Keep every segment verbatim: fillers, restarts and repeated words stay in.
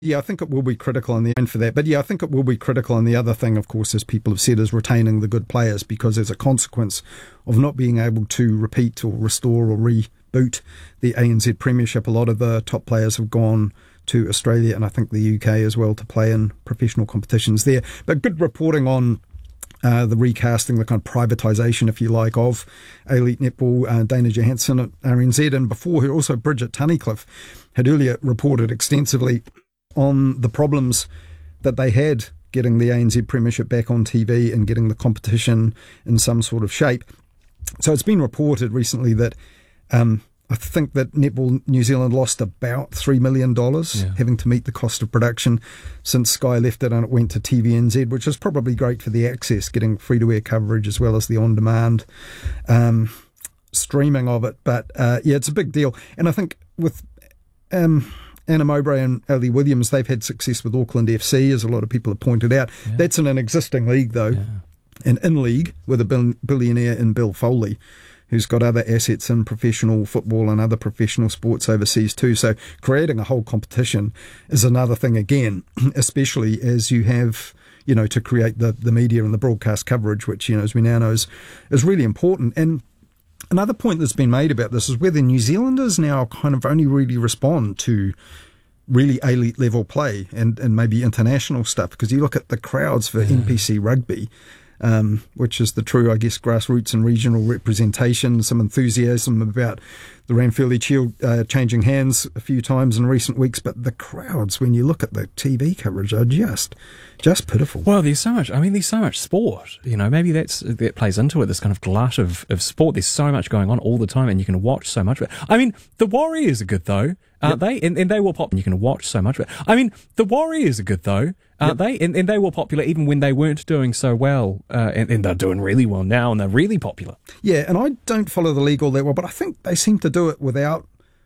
Yeah, I think it will be critical in the end for that. But yeah, I think it will be critical. And the other thing, of course, as people have said, is retaining the good players, because as a consequence of not being able to repeat or restore or reboot the A N Z Premiership, a lot of the top players have gone to Australia and I think the U K as well to play in professional competitions there. But good reporting on Uh, the recasting, the kind of privatisation, if you like, of elite netball. uh, Dana Johansson at R N Z, and before her also Bridget Tunnicliffe had earlier reported extensively on the problems that they had getting the A N Z Premiership back on T V and getting the competition in some sort of shape. So it's been reported recently that um, I think that Netball New Zealand lost about three million dollars yeah. having to meet the cost of production since Sky left it and it went to T V N Z, which is probably great for the access, getting free-to-air coverage as well as the on-demand um, streaming of it. But uh, yeah, it's a big deal. And I think with um, Anna Mowbray and Ellie Williams, they've had success with Auckland F C, as a lot of people have pointed out. Yeah. That's in an existing league, though, yeah. and in league with a billionaire in Bill Foley, who's got other assets in professional football and other professional sports overseas too. So creating a whole competition is another thing again, especially as you have, you know, to create the, the media and the broadcast coverage, which, you know, as we now know is, is really important. And another point that's been made about this is whether New Zealanders now kind of only really respond to really elite level play and, and maybe international stuff, because you look at the crowds for yeah. N P C rugby, Um, which is the true, I guess, grassroots and regional representation, some enthusiasm about the Ranfurly Shield uh, changing hands a few times in recent weeks, but the crowds, when you look at the T V coverage, are just just pitiful. Well, there's so much, I mean, there's so much sport, you know, maybe that's that plays into it, this kind of glut of, of sport. There's so much going on all the time and you can watch so much of it. I mean, the Warriors are good, though, aren't yep. they? And, and they were popular, and you can watch so much of it. I mean, the Warriors are good, though, aren't yep. they? And, and they were popular even when they weren't doing so well, uh, and, and they're doing really well now, and they're really popular. Yeah, and I don't follow the league all that well, but I think they seem to do it without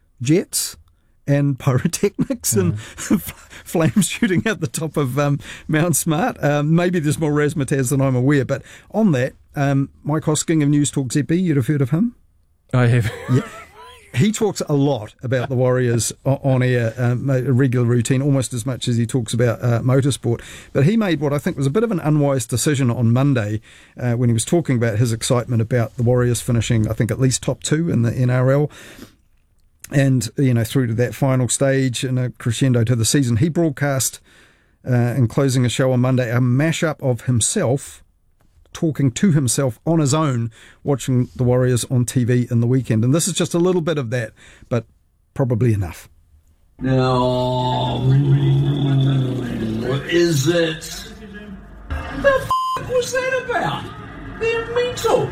jets and pyrotechnics and mm. flames shooting out the top of um, Mount Smart. Um, maybe there's more razzmatazz than I'm aware, but on that, um, Mike Hosking of News Talk Z B, you'd have heard of him? I have. Yeah. He talks a lot about the Warriors on air, um, a regular routine, almost as much as he talks about uh, motorsport. But he made what I think was a bit of an unwise decision on Monday uh, when he was talking about his excitement about the Warriors finishing, I think, at least top two in the N R L. And, you know, through to that final stage and a crescendo to the season. He broadcast, uh, in closing a show on Monday, a mashup of himself talking to himself on his own, watching the Warriors on T V in the weekend. And this is just a little bit of that, but probably enough. Now, what is it? The f*** was that about? They're mental.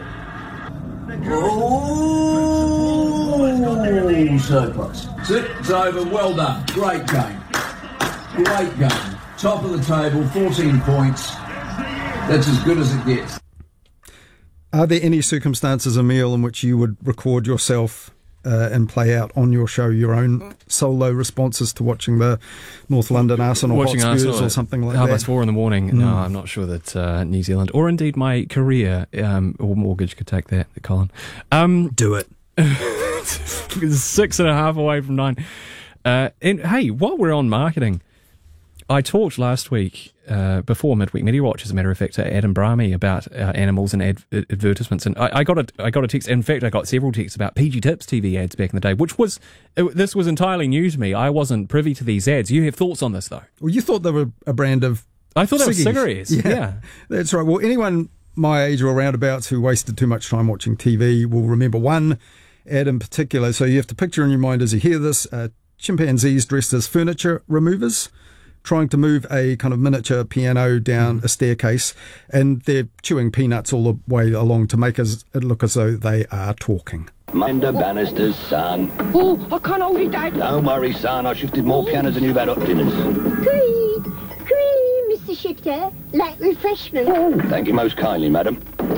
Oh, so close. It's over. Well done. Great game. Great game. Top of the table, fourteen points. That's as good as it gets. Are there any circumstances, Emile, in which you would record yourself uh, and play out on your show your own solo responses to watching the North London Arsenal watching Hotspurs Arsenal or something like half that? past four in the morning. Mm. No, I'm not sure that uh, New Zealand, or indeed my career um, or mortgage, could take that, Colin. Um, Do it. Six and a half away from nine. Uh, and hey, while we're on marketing, I talked last week, uh, before Midweek Media Watch, as a matter of fact, to Adam Brahmi about uh, animals and ad- advertisements. And I, I got a, I got a text. In fact, I got several texts about P G Tips T V ads back in the day, which was, it, this was entirely new to me. I wasn't privy to these ads. You have thoughts on this, though? Well, you thought they were a brand of I thought they were cigarettes. cigarettes. Yeah, yeah, that's right. Well, anyone my age or roundabouts who wasted too much time watching T V will remember one ad in particular. So you have to picture in your mind as you hear this, uh, chimpanzees dressed as furniture removers, trying to move a kind of miniature piano down a staircase, and they're chewing peanuts all the way along to make us, it look as though they are talking. Minder Bannister's son. Oh, I can't hold it, Dad. Don't worry, son. I shifted more pianos than you've had hot dinners. Creed, creed, Mister Shifter. Like refreshment. Oh, thank you most kindly, madam.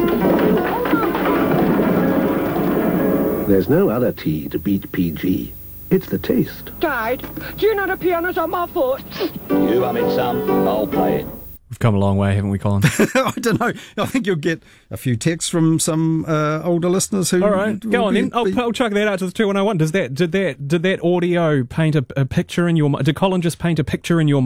There's no other tea to beat P G. It's the taste. Dad, do you know the piano's on my foot? You hum it, son. I'll play it. We've come a long way, haven't we, Colin? I don't know. I think you'll get a few texts from some uh, older listeners who. All right, go on be, then. I'll, be, I'll chuck that out to the two one oh one. Does that did that did that audio paint a, a picture in your mind? Did Colin just paint a picture in your mind?